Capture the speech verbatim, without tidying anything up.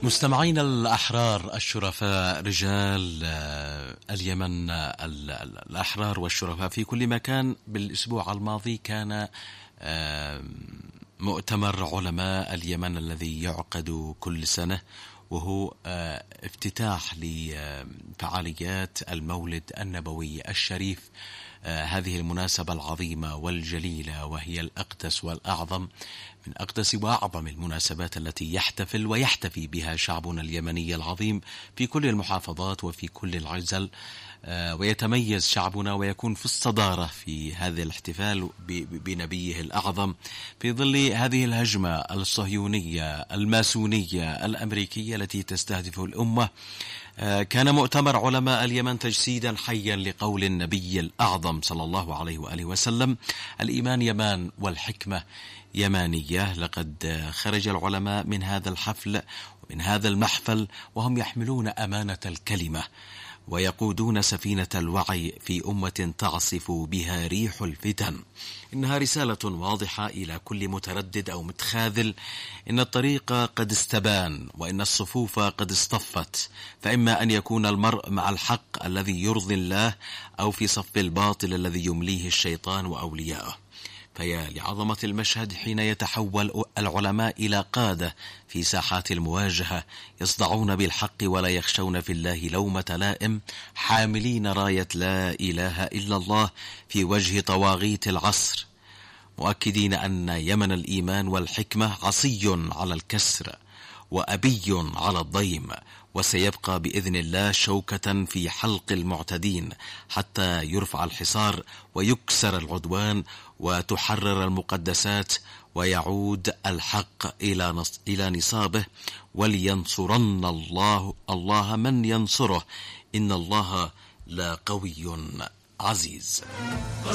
مستمعين الأحرار الشرفاء، رجال اليمن الأحرار والشرفاء في كل مكان، بالأسبوع الماضي كان مؤتمر علماء اليمن الذي يعقد كل سنة، وهو افتتاح لفعاليات المولد النبوي الشريف. هذه المناسبة العظيمة والجليلة، وهي الأقدس والأعظم من أقدس وأعظم المناسبات التي يحتفل ويحتفي بها شعبنا اليمني العظيم في كل المحافظات وفي كل العزل، ويتميز شعبنا ويكون في الصدارة في هذا الاحتفال بنبيه الأعظم في ظل هذه الهجمة الصهيونية الماسونية الأمريكية التي تستهدف الأمة. كان مؤتمر علماء اليمن تجسيدا حيا لقول النبي الأعظم صلى الله عليه وآله وسلم: الإيمان يمان والحكمة يمانية. لقد خرج العلماء من هذا الحفل ومن هذا المحفل وهم يحملون أمانة الكلمة ويقودون سفينة الوعي في أمة تعصف بها ريح الفتن. إنها رسالة واضحة إلى كل متردد أو متخاذل: إن الطريق قد استبان، وإن الصفوف قد اصطفت، فإما أن يكون المرء مع الحق الذي يرضي الله، أو في صف الباطل الذي يمليه الشيطان وأولياءه. فيا لعظمة المشهد حين يتحول العلماء إلى قادة في ساحات المواجهة، يصدعون بالحق ولا يخشون في الله لومة لائم، حاملين راية لا إله إلا الله في وجه طواغيت العصر، مؤكدين أن يمن الإيمان والحكمة عصي على الكسر وأبي على الضيم، وسيبقى بإذن الله شوكة في حلق المعتدين حتى يرفع الحصار ويكسر العدوان وتحرر المقدسات ويعود الحق إلى إلى نصابه. ولينصرن الله الله من ينصره، إن الله لقوي عزيز.